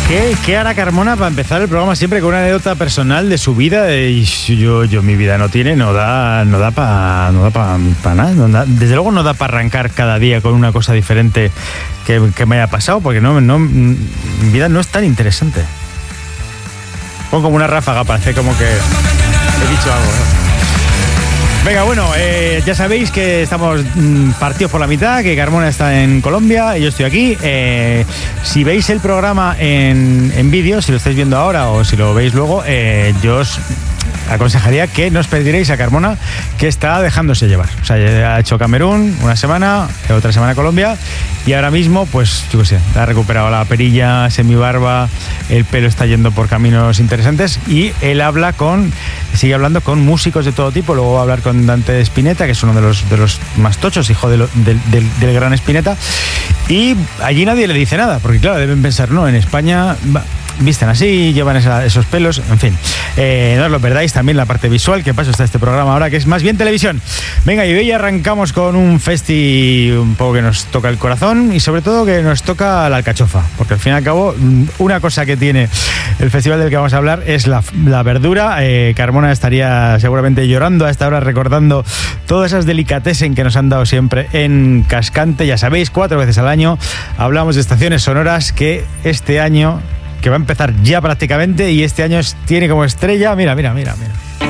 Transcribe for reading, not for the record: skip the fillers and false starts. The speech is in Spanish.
¿Qué hará Carmona para empezar el programa siempre con una anécdota personal de su vida? Y yo mi vida no da para nada. Desde luego no da para arrancar cada día con una cosa diferente que me haya pasado, porque mi vida no es tan interesante. Pongo como una ráfaga para hacer como que he dicho algo, ¿no? Venga, bueno, ya sabéis que estamos partidos por la mitad, que Carmona está en Colombia y yo estoy aquí. Si veis el programa en vídeo, si lo estáis viendo ahora o si lo veis luego, yo os aconsejaría que no os perdiréis a Carmona, que está dejándose llevar. O sea, ha hecho Camerún una semana, otra semana Colombia, y ahora mismo, pues, yo qué sé, ha recuperado la perilla, semibarba, el pelo está yendo por caminos interesantes, y él sigue hablando con músicos de todo tipo. Luego va a hablar con Dante Spinetta, que es uno de los más tochos, hijo del gran Spinetta, y allí nadie le dice nada, porque claro, deben pensar, no, en España visten así, llevan esos pelos, en fin. No os lo perdáis también la parte visual, que paso está este programa ahora, que es más bien televisión. Venga, y hoy arrancamos con un festi un poco que nos toca el corazón y sobre todo que nos toca la alcachofa, porque al fin y al cabo una cosa que tiene el festival del que vamos a hablar es la verdura. Carmona estaría seguramente llorando a esta hora recordando todas esas delicatessen que nos han dado siempre en Cascante. Ya sabéis, 4 veces al año hablamos de estaciones sonoras, que este año, que va a empezar ya prácticamente, y este año tiene como estrella, mira.